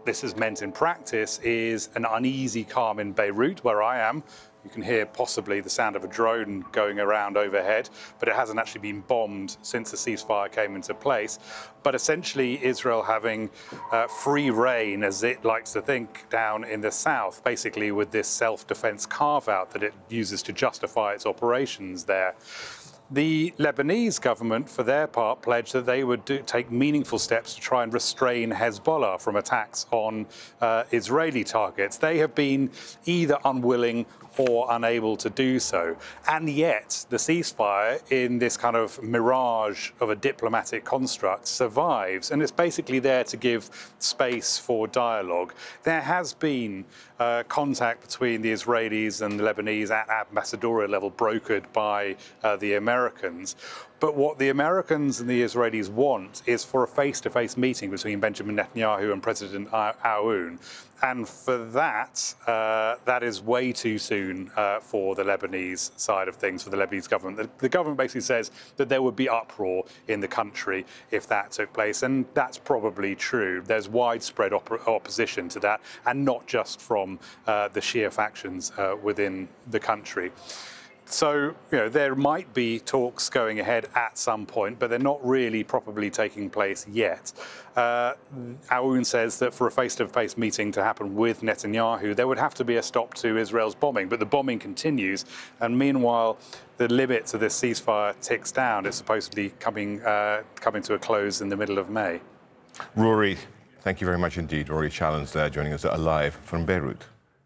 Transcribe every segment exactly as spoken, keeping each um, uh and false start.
this has meant in practice is an uneasy calm in Beirut, where I am. You can hear possibly the sound of a drone going around overhead, but it hasn't actually been bombed since the ceasefire came into place. But essentially, Israel having uh, free reign, as it likes to think, down in the south, basically with this self-defense carve-out that it uses to justify its operations there. The Lebanese government, for their part, pledged that they would do, take meaningful steps to try and restrain Hezbollah from attacks on uh, Israeli targets. They have been either unwilling or unable to do so. And yet, the ceasefire, in this kind of mirage of a diplomatic construct, survives. And it's basically there to give space for dialogue. There has been uh, contact between the Israelis and the Lebanese at ambassadorial level brokered by uh, the Americans. But what the Americans and the Israelis want is for a face-to-face meeting between Benjamin Netanyahu and President Aoun. And for that, uh, that is way too soon uh, for the Lebanese side of things, for the Lebanese government. The, the government basically says that there would be uproar in the country if that took place. And that's probably true. There's widespread op opposition to that, and not just from uh, the Shia factions uh, within the country. So, you know, there might be talks going ahead at some point, but they're not really properly taking place yet. Uh, Aoun says that for a face-to-face meeting to happen with Netanyahu, there would have to be a stop to Israel's bombing, but the bombing continues. And meanwhile, the limit to this ceasefire ticks down. It's supposedly coming, uh, coming to a close in the middle of May. Rory, thank you very much indeed. Rory Challens there joining us live from Beirut.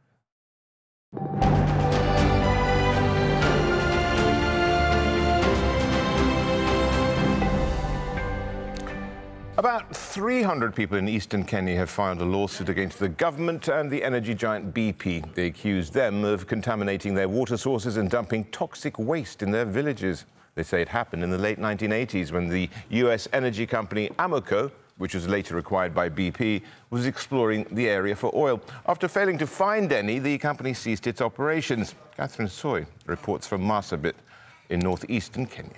About three hundred people in eastern Kenya have filed a lawsuit against the government and the energy giant B P. They accuse them of contaminating their water sources and dumping toxic waste in their villages. They say it happened in the late nineteen eighties when the U S energy company Amoco, which was later acquired by B P, was exploring the area for oil. After failing to find any, the company ceased its operations. Catherine Soy reports from Marsabit in northeastern Kenya.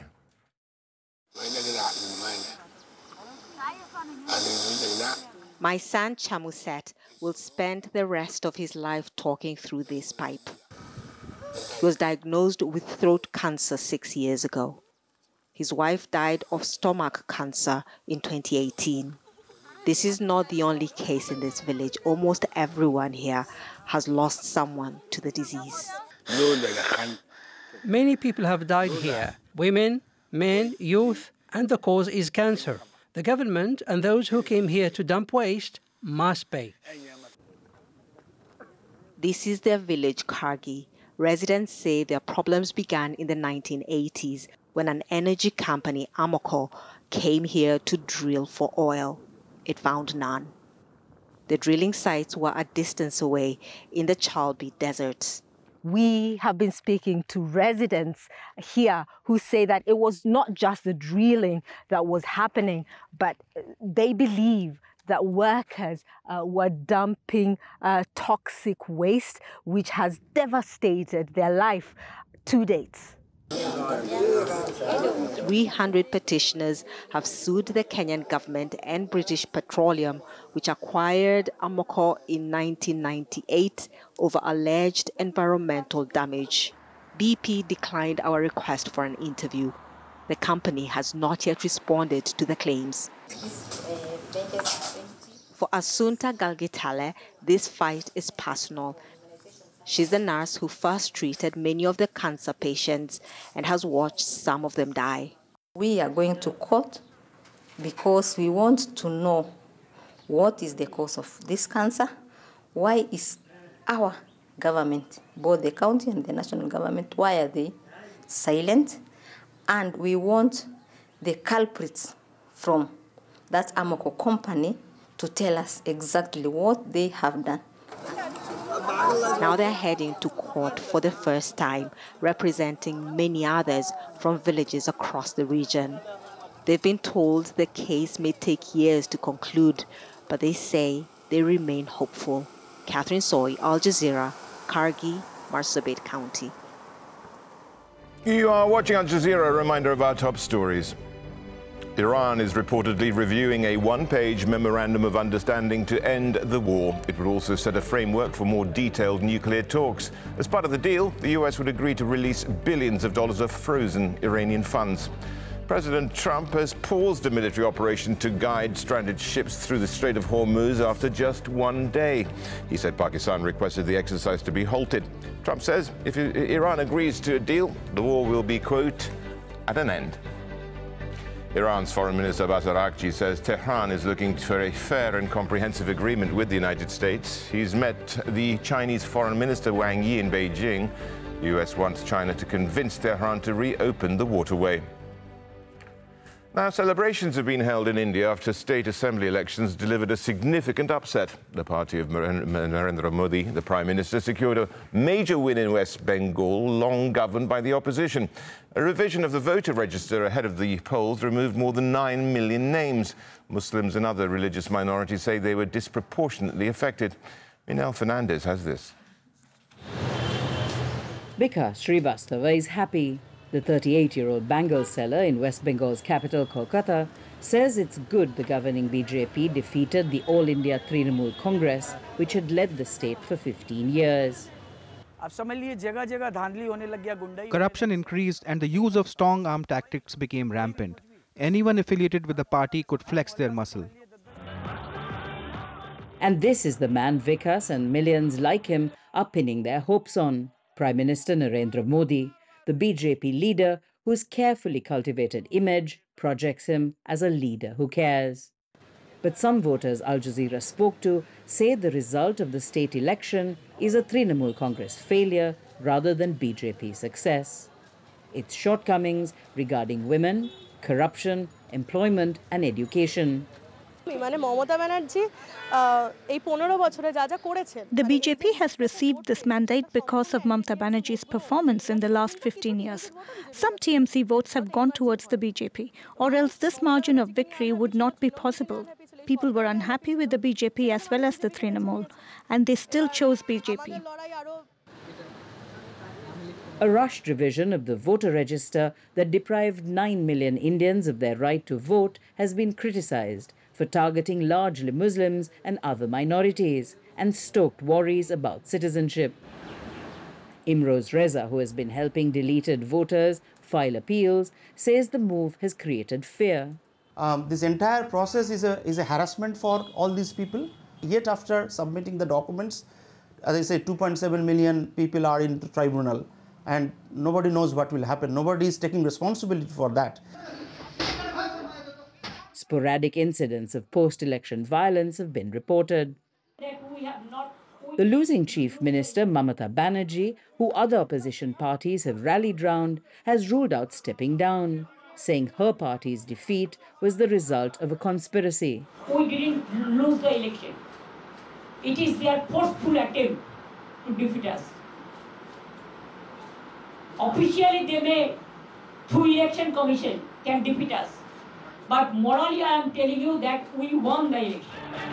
My son Chamuset will spend the rest of his life talking through this pipe. He was diagnosed with throat cancer six years ago. His wife died of stomach cancer in twenty eighteen. This is not the only case in this village. Almost everyone here has lost someone to the disease. Many people have died here. Women, men, youth, and the cause is cancer. The government and those who came here to dump waste must pay. This is their village, Kargi. Residents say their problems began in the nineteen eighties when an energy company, Amoco, came here to drill for oil. It found none. The drilling sites were a distance away in the Chalbi Desert. We have been speaking to residents here who say that it was not just the drilling that was happening, but they believe that workers uh, were dumping uh, toxic waste, which has devastated their life to date. three hundred petitioners have sued the Kenyan government and British Petroleum, which acquired Amoco in nineteen ninety-eight over alleged environmental damage. B P declined our request for an interview. The company has not yet responded to the claims. For Asunta Galgitale, this fight is personal. She's the nurse who first treated many of the cancer patients and has watched some of them die. We are going to court because we want to know what is the cause of this cancer, why is our government, both the county and the national government, why are they silent? And we want the culprits from that Amoco company to tell us exactly what they have done. Now they're heading to court for the first time, representing many others from villages across the region. They've been told the case may take years to conclude, but they say they remain hopeful. Catherine Soy, Al Jazeera, Kargi, Marsabit County. You are watching Al Jazeera. A reminder of our top stories. Iran is reportedly reviewing a one-page memorandum of understanding to end the war. It would also set a framework for more detailed nuclear talks. As part of the deal, the U S would agree to release billions of dollars of frozen Iranian funds. President Trump has paused a military operation to guide stranded ships through the Strait of Hormuz after just one day. He said Pakistan requested the exercise to be halted. Trump says if Iran agrees to a deal, the war will be, quote, at an end. Iran's Foreign Minister Abbas Araghchi says Tehran is looking for a fair and comprehensive agreement with the United States. He's met the Chinese Foreign Minister Wang Yi in Beijing. The U S wants China to convince Tehran to reopen the waterway. Now, celebrations have been held in India after state assembly elections delivered a significant upset. The party of Narendra Modi, the Prime Minister, secured a major win in West Bengal, long governed by the opposition. A revision of the voter register ahead of the polls removed more than nine million names. Muslims and other religious minorities say they were disproportionately affected. Minal Fernandez has this. Bika Srivastava is happy. The thirty-eight-year-old bangle seller in West Bengal's capital, Kolkata, says it's good the governing B J P defeated the All India Trinamool Congress, which had led the state for fifteen years. Corruption increased and the use of strong-arm tactics became rampant. Anyone affiliated with the party could flex their muscle. And this is the man Vikas and millions like him are pinning their hopes on. Prime Minister Narendra Modi, the B J P leader whose carefully cultivated image projects him as a leader who cares. But some voters Al Jazeera spoke to say the result of the state election is a Trinamool Congress failure rather than B J P success. Its shortcomings regarding women, corruption, employment and education. The B J P has received this mandate because of Mamata Banerjee's performance in the last fifteen years. Some T M C votes have gone towards the B J P, or else this margin of victory would not be possible. People were unhappy with the B J P as well as the Trinamool, and they still chose B J P. A rushed revision of the voter register that deprived nine million Indians of their right to vote has been criticized for targeting largely Muslims and other minorities, and stoked worries about citizenship. Imroz Reza, who has been helping deleted voters file appeals, says the move has created fear. Um, this entire process is a, is a harassment for all these people. Yet after submitting the documents, as I say, two point seven million people are in the tribunal, and nobody knows what will happen. Nobody is taking responsibility for that. Sporadic incidents of post-election violence have been reported. The losing Chief Minister, Mamata Banerjee, who other opposition parties have rallied round, has ruled out stepping down, saying her party's defeat was the result of a conspiracy. We didn't lose the election. It is their forceful attempt to defeat us. Officially, they may, through election commission, can defeat us. But morally, I am telling you that we won the election.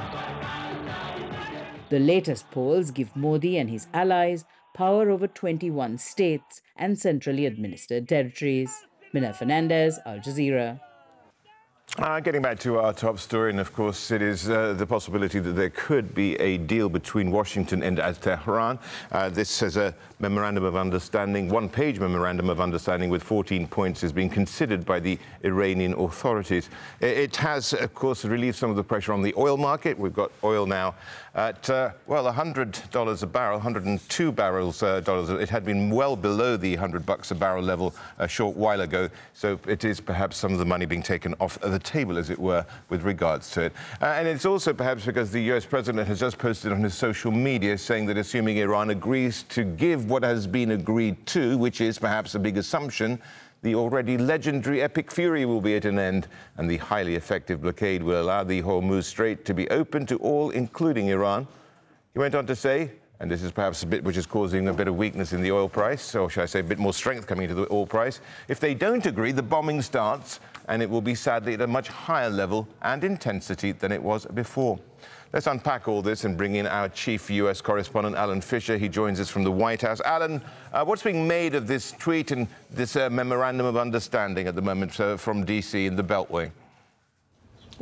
The latest polls give Modi and his allies power over twenty-one states and centrally administered territories. Minal Fernandez, Al Jazeera. Uh, getting back to our top story, and of course it is uh, the possibility that there could be a deal between Washington and Tehran. Uh, this has a memorandum of understanding, one-page memorandum of understanding with fourteen points is being considered by the Iranian authorities. It has, of course, relieved some of the pressure on the oil market. We've got oil now at, uh, well, one hundred dollars a barrel, one hundred two barrels, uh, dollars. It had been well below the one hundred bucks a barrel level a short while ago, so it is perhaps some of the money being taken off the table, as it were, with regards to it. Uh, and it's also perhaps because the U S president has just posted on his social media saying that assuming Iran agrees to give what has been agreed to, which is perhaps a big assumption, the already legendary Epic Fury will be at an end, and the highly effective blockade will allow the Hormuz Strait to be open to all, including Iran. He went on to say, and this is perhaps a bit which is causing a bit of weakness in the oil price, or should I say a bit more strength coming into the oil price, if they don't agree, the bombing starts, and it will be sadly at a much higher level and intensity than it was before. Let's unpack all this and bring in our chief U S correspondent, Alan Fisher. He joins us from the White House. Alan, uh, what's being made of this tweet and this uh, memorandum of understanding at the moment uh, from D C in the Beltway?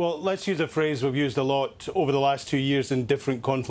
Well, let's use a phrase we've used a lot over the last two years in different conflicts.